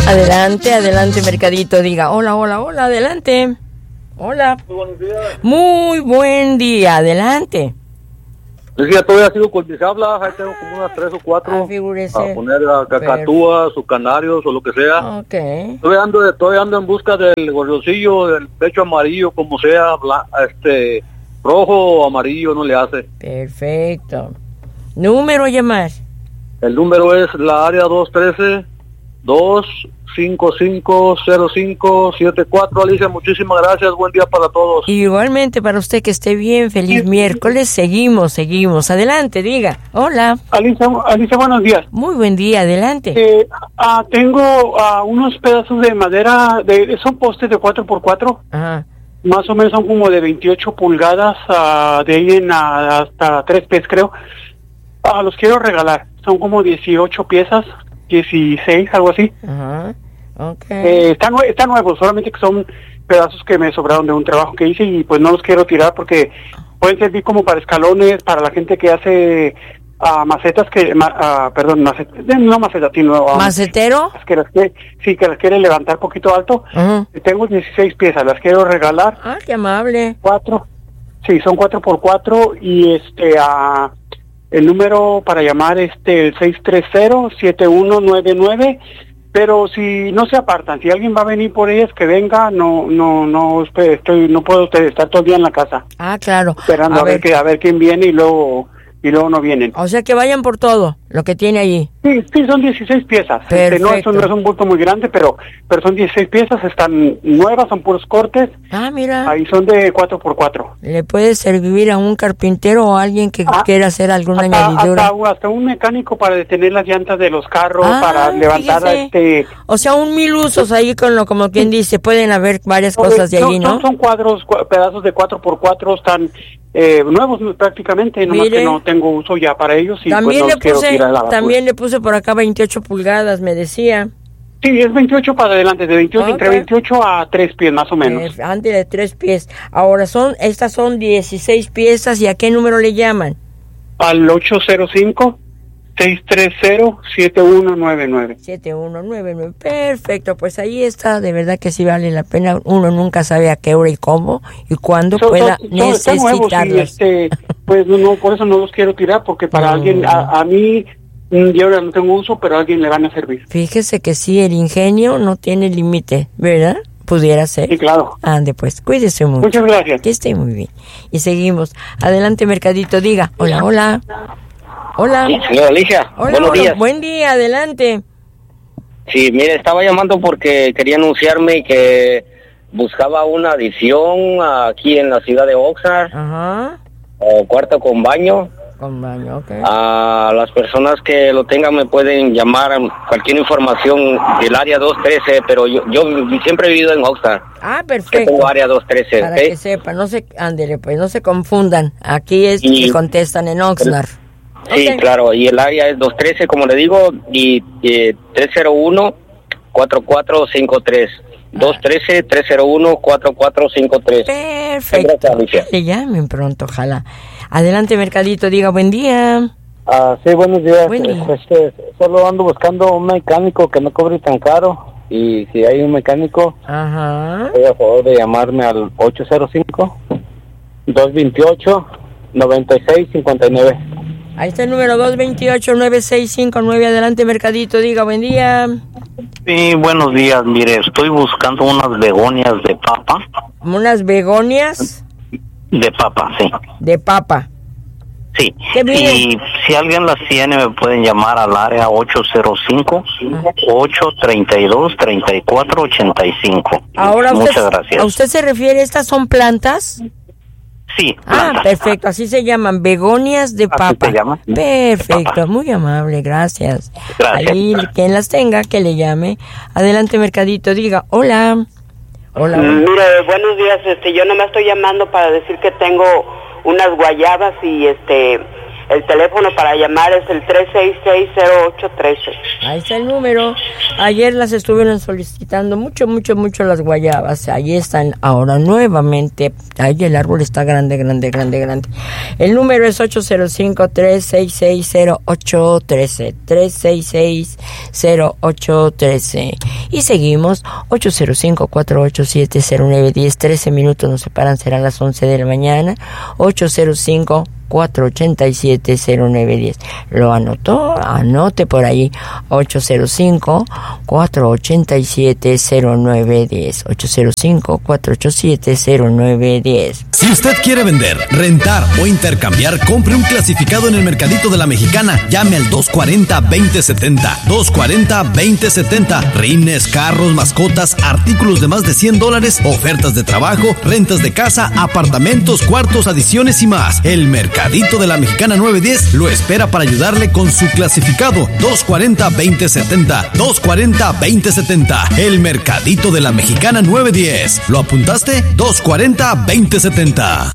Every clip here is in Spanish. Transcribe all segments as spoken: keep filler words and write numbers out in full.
Adelante, adelante, Mercadito, diga hola, hola, hola, adelante. Hola. Muy buenos días. Muy buen día, adelante. Decía, todavía ha sido cultivable, ahí tengo como unas tres o cuatro. Ah, figúrese. A poner a cacatúas o canarios o lo que sea. Ok. Todavía ando, de, todavía ando en busca del gorrioncillo, del pecho amarillo, como sea, bla, este, rojo o amarillo, no le hace. Perfecto. Número a llamar. El número es la área dos trece, dos cinco cinco cero cinco siete cuatro. Alicia, muchísimas gracias, buen día para todos. Igualmente para usted, que esté bien, feliz miércoles, seguimos, seguimos, adelante, diga, hola. Alicia, Alicia, buenos días. Muy buen día, adelante. Eh, ah, tengo ah, unos pedazos de madera, de, son postes de cuatro por cuatro, Ajá. más o menos son como de veintiocho pulgadas, ah, de ahí en a, hasta tres pies creo. Ah, los quiero regalar, son como dieciocho piezas, dieciséis, algo así. Ajá. Okay. Eh, están, nue- están nuevos, solamente que son pedazos que me sobraron de un trabajo que hice y pues no los quiero tirar porque pueden servir como para escalones, para la gente que hace uh, macetas, que ma, uh, perdón, macetas, no macetas, sino... Um, ¿Macetero? Que las que, sí, que las quiere levantar poquito alto. Uh-huh. Tengo dieciséis piezas, las quiero regalar. Ah, qué amable. Cuatro, sí, son cuatro por cuatro y este... Uh, el número para llamar es este, el seis tres cero, siete uno nueve nueve, pero si no se apartan, si alguien va a venir por ellas, que venga, no no no estoy no puedo estar todo el día en la casa. Ah, claro. Esperando a, a ver, ver que a ver quién viene y luego y luego no vienen. O sea que vayan por todo lo que tiene allí. Sí, sí, son dieciséis piezas. Este, no, eso no es un bulto muy grande, pero pero son dieciséis piezas, están nuevas, son puros cortes. Ah, mira. Ahí son de cuatro por cuatro. Le puede servir a un carpintero o a alguien que ah, quiera hacer alguna hasta, añadidura. Hasta, hasta un mecánico para detener las llantas de los carros, ah, para levantar a este... O sea, un mil usos ahí con lo, como quien dice, pueden haber varias no, cosas de no, allí, ¿no? Son, son cuadros, cu pedazos de cuatro por cuatro, están... Eh, nuevos prácticamente, nomás Mire, que no tengo uso ya para ellos y también pues no le puse, quiero tirar a la también le puse por acá veintiocho pulgadas, me decía. Sí, es veintiocho para adelante, de veintiocho, okay. Entre veintiocho a tres pies más o menos. Eh, antes de tres pies. Ahora son, estas son dieciséis piezas, ¿y a qué número le llaman? Al ocho cero cinco, seis tres cero, siete uno nueve nueve. siete uno nueve nueve, perfecto, pues ahí está, de verdad que sí vale la pena, uno nunca sabe a qué hora y cómo y cuándo so, pueda so, so, necesitarlas. Y este, pues no, por eso no los quiero tirar, porque para no. alguien, a, a mí, yo ahora no tengo uso, pero a alguien le van a servir. Fíjese que sí, el ingenio no tiene límite, ¿verdad? Pudiera ser. Sí, claro. Ande, pues, cuídese mucho. Muchas gracias. Que esté muy bien. Y seguimos. Adelante, Mercadito, diga, hola, hola. Hola. Sí, señora Alicia, hola, buenos hola. días. Buen día, adelante. Sí, mire, estaba llamando porque quería anunciarme que buscaba una adición aquí en la ciudad de Oxnard. Ajá. O cuarto con baño. Con baño, ok. A las personas que lo tengan me pueden llamar cualquier información del área dos trece, pero yo, yo siempre he vivido en Oxnard. Ah, perfecto. Que tengo área dos trece, Para ¿okay? que sepa, no se, ándele, pues, no se confundan. Aquí es y, que contestan en Oxnard. Sí, okay. Claro, y el área es dos trece, como le digo, y, y tres cero uno, cuatro cuatro cinco tres. dos trece, tres cero uno, cuatro cuatro cinco tres. Perfecto. Le llamen pronto, ojalá. Adelante, Mercadito, diga buen día. Ah, sí, buenos días. Buen día. Este, solo ando buscando un mecánico que no cobre tan caro. Y si hay un mecánico, ajá, estoy a favor de llamarme al ocho cero cinco, dos veintiocho, noventa y seis cincuenta y nueve. Ahí está el número dos veintiocho, noventa y seis cincuenta y nueve. Adelante, Mercadito, diga buen día. Sí, buenos días. Mire, estoy buscando unas begonias de papa. ¿Unas begonias? De papa, sí. De papa. Sí. Y si alguien las tiene, me pueden llamar al área ocho cero cinco, ocho tres dos, tres cuatro ocho cinco. Ahora Muchas usted, gracias. ¿A usted se refiere, estas son plantas? Sí. Ah, plantas. Perfecto, así se llaman, begonias de papa. ¿Así se llama? Perfecto, papa. Muy amable, gracias. Gracias. Ahí, quien las tenga, que le llame. Adelante, Mercadito, diga, hola. Hola. Mire, buenos días, este, yo nomás estoy llamando para decir que tengo unas guayabas y este, El teléfono para llamar es el tres seis seis, cero ocho uno tres. Ahí está el número. Ayer las estuvieron solicitando mucho, mucho, mucho las guayabas. Ahí están ahora nuevamente. Ahí el árbol está grande, grande, grande, grande. El número es ocho cero cinco, tres seis seis, cero ocho uno tres. tres seis seis, cero ocho uno tres. Y seguimos. ocho cero cinco, cuatro ocho siete, cero nueve uno cero. trece minutos nos separan, serán las once de la mañana. ocho cero cinco, cuatro ocho siete, cero nueve uno cero. ¿Lo anotó? Anote por ahí. ocho cero cinco, cuatro ocho siete, cero nueve uno cero. ocho cero cinco, cuatro ocho siete, cero nueve uno cero. Si usted quiere vender, rentar o intercambiar, compre un clasificado en el Mercadito de la Mexicana. Llame al dos cuarenta, veinte setenta. dos cuarenta, veinte setenta. Rines, carros, mascotas, artículos de más de cien dólares, ofertas de trabajo, rentas de casa, apartamentos, cuartos, adiciones y más. El Mercadito de la Mexicana nueve diez lo espera para ayudarle con su clasificado. dos cuarenta, veinte setenta. dos cuarenta, veinte setenta. El Mercadito de la Mexicana nueve diez. ¿Lo apuntaste? dos cuarenta, veinte setenta.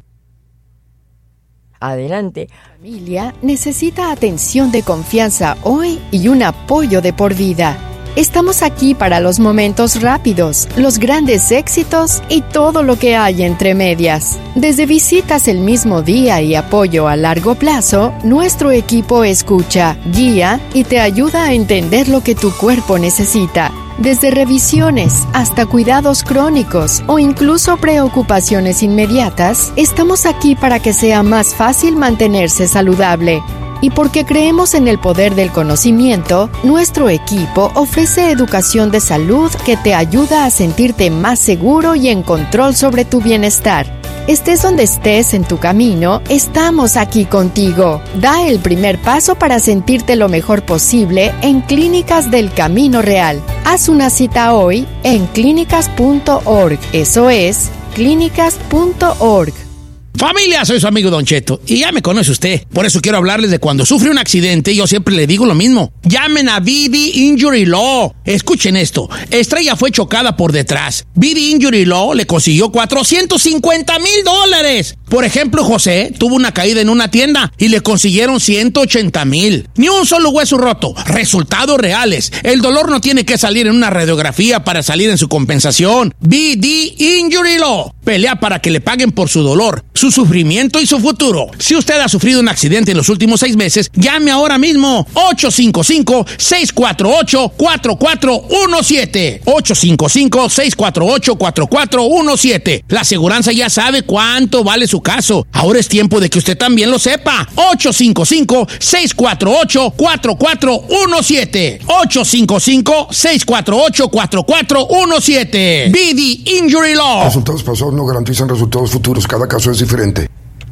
Adelante. La familia necesita atención de confianza hoy y un apoyo de por vida. Estamos aquí para los momentos rápidos, los grandes éxitos y todo lo que hay entre medias. Desde visitas el mismo día y apoyo a largo plazo, nuestro equipo escucha, guía y te ayuda a entender lo que tu cuerpo necesita. Desde revisiones hasta cuidados crónicos o incluso preocupaciones inmediatas, estamos aquí para que sea más fácil mantenerse saludable. Y porque creemos en el poder del conocimiento, nuestro equipo ofrece educación de salud que te ayuda a sentirte más seguro y en control sobre tu bienestar. Estés donde estés en tu camino, estamos aquí contigo. Da el primer paso para sentirte lo mejor posible en Clínicas del Camino Real. Haz una cita hoy en clínicas punto org. Eso es, clínicas punto org. Familia, soy su amigo Don Cheto y ya me conoce usted. Por eso quiero hablarles de cuando sufre un accidente. Yo siempre le digo lo mismo. Llamen a B D Injury Law. Escuchen esto. Estrella fue chocada por detrás. B D Injury Law le consiguió cuatrocientos cincuenta mil dólares. Por ejemplo, José tuvo una caída en una tienda y le consiguieron ciento ochenta mil. Ni un solo hueso roto. Resultados reales. El dolor no tiene que salir en una radiografía para salir en su compensación. B D Injury Law. Pelea para que le paguen por su dolor, su sufrimiento y su futuro. Si usted ha sufrido un accidente en los últimos seis meses, llame ahora mismo. ocho cinco cinco, seis cuatro ocho, cuatro cuatro uno siete. ocho cinco cinco, seis cuatro ocho, cuatro cuatro uno siete. La aseguranza ya sabe cuánto vale su caso. Ahora es tiempo de que usted también lo sepa. ocho cinco cinco, seis cuatro ocho, cuatro cuatro uno siete. ocho cinco cinco, seis cuatro ocho, cuatro cuatro uno siete. B D Injury Law. Resultados pasados no garantizan resultados futuros. Cada caso es diferente.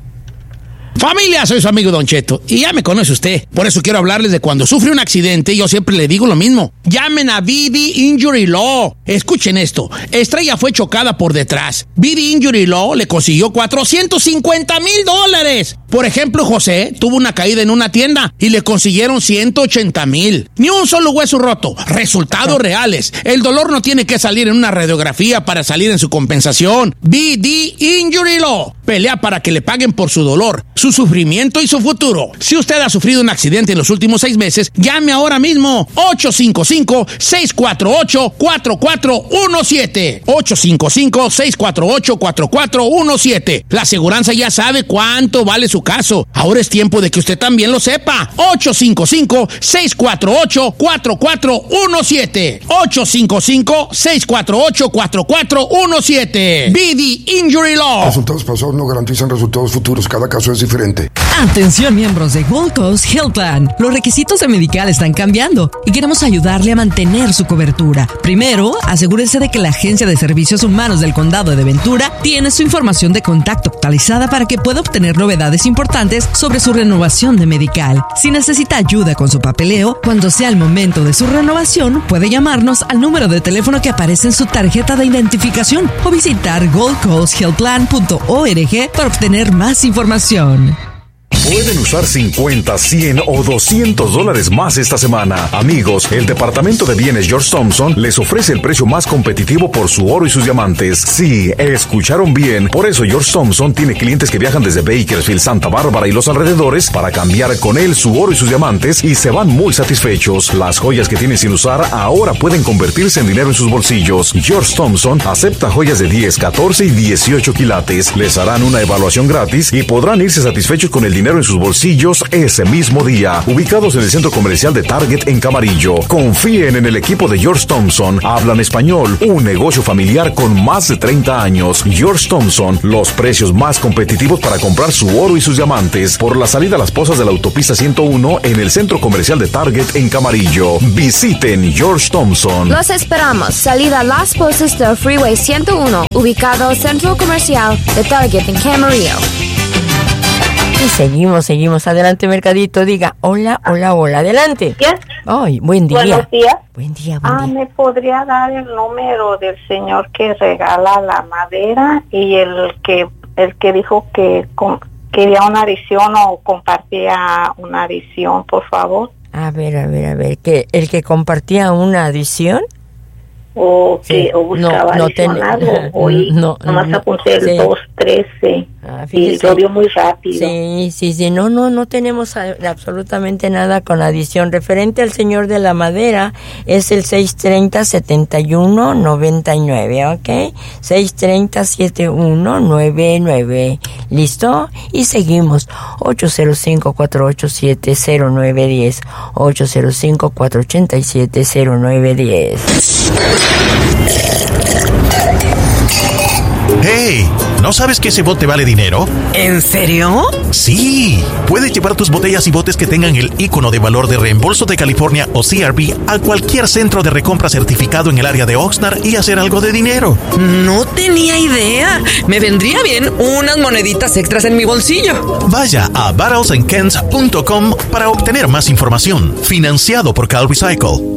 Familia, soy su amigo Don Cheto y ya me conoce usted. Por eso quiero hablarles de cuando sufre un accidente. Yo siempre le digo lo mismo. Llamen a B D Injury Law. Escuchen esto. Estrella fue chocada por detrás. B D Injury Law le consiguió cuatrocientos cincuenta mil dólares. Por ejemplo, José tuvo una caída en una tienda y le consiguieron ciento ochenta mil. Ni un solo hueso roto. Resultados reales. El dolor no tiene que salir en una radiografía para salir en su compensación. B D Injury Law. Pelea para que le paguen por su dolor, su sufrimiento y su futuro. Si usted ha sufrido un accidente en los últimos seis meses, llame ahora mismo. ocho cinco cinco, seis cuatro ocho, cuatro cuatro uno siete. ocho cinco cinco, seis cuatro ocho, cuatro cuatro uno siete. La aseguranza ya sabe cuánto vale su caso. Ahora es tiempo de que usted también lo sepa. ocho cinco cinco, seis cuatro ocho, cuatro cuatro uno siete. ocho cinco cinco, seis cuatro ocho, cuatro cuatro uno siete. B D Injury Law. Resultados pasados no garantizan resultados futuros. Cada caso es diferente. Atención, miembros de Gold Coast Health Plan. Los requisitos de medical están cambiando y queremos ayudarle a mantener su cobertura. Primero, asegúrese de que la Agencia de Servicios Humanos del Condado de Ventura tiene su información de contacto actualizada para que pueda obtener novedades importantes sobre su renovación de medical. Si necesita ayuda con su papeleo, cuando sea el momento de su renovación, puede llamarnos al número de teléfono que aparece en su tarjeta de identificación o visitar gold coast health plan punto org para obtener más información. Pueden usar cincuenta, cien o doscientos dólares más esta semana. Amigos, el departamento de bienes George Thompson les ofrece el precio más competitivo por su oro y sus diamantes. Sí, escucharon bien. Por eso George Thompson tiene clientes que viajan desde Bakersfield, Santa Bárbara y los alrededores para cambiar con él su oro y sus diamantes y se van muy satisfechos. Las joyas que tienen sin usar ahora pueden convertirse en dinero en sus bolsillos. George Thompson acepta joyas de diez, catorce y dieciocho quilates. Les harán una evaluación gratis y podrán irse satisfechos con el dinero en sus bolsillos ese mismo día. Ubicados en el centro comercial de Target en Camarillo. Confíen en el equipo de George Thompson. Hablan español. Un negocio familiar con más de treinta años. George Thompson. Los precios más competitivos para comprar su oro y sus diamantes. Por la salida a Las Pozas de la autopista ciento uno en el centro comercial de Target en Camarillo. Visiten George Thompson. Los esperamos. Salida a Las Pozas del Freeway ciento uno. Ubicado centro comercial de Target en Camarillo. Y seguimos, seguimos. Adelante, Mercadito. Diga hola, hola, hola. Adelante. Yes. Ay, buen día. Buenos días. Buen día, buen ah, día. ¿Me podría dar el número del señor que regala la madera y el que el que dijo que con, quería una adición o compartía una adición, por favor? A ver, a ver, a ver. ¿Que el que compartía una adición? O que Sí. o buscaba No, no adicional ten- o, o y no, nomás no, apunté el sí. dos trece Ah, y fíjese. lo dio muy rápido. Sí, sí, sí. No, no, no tenemos a- absolutamente nada con adición. Referente al señor de la madera, es el seis treinta, setenta y uno, noventa y nueve, ¿ok? seis treinta, setenta y uno, noventa y nueve. ¿Listo? Y seguimos. ocho cero cinco, cuatro ocho siete, cero nueve uno cero. ocho cero cinco, cuatro ocho siete, cero nueve uno cero. ¡Hey! ¿No sabes que ese bote vale dinero? ¿En serio? Sí. Puedes llevar tus botellas y botes que tengan el icono de valor de reembolso de California o C R B a cualquier centro de recompra certificado en el área de Oxnard y hacer algo de dinero. No tenía idea. Me vendría bien unas moneditas extras en mi bolsillo. Vaya a barrels and cans punto com para obtener más información. Financiado por Cal Recycle.